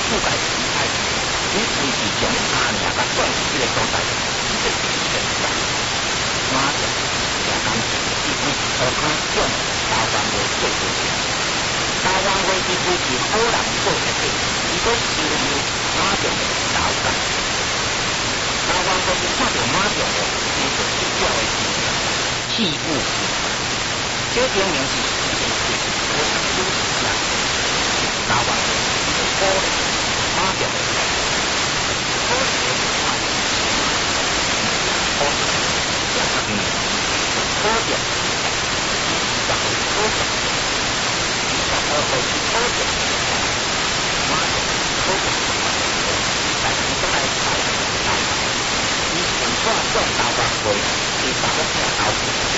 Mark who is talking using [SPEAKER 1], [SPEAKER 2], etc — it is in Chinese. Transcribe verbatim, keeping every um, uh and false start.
[SPEAKER 1] 覆盖其他，你随时将阿娘甲转去这个所在，你就一定在马上也当时因为河滩种台湾话做出来，台湾话是规是好人做出来，如果收入马上就倒干。台湾话是看到马上的，伊就去叫的是器物，这证明是一定是我想说一下，台湾话是好的，马上的。好的，马上好的，这样子，好的，然后好的，然后好的，马上好的，但是都来看。你想看种台湾话，你打个听头。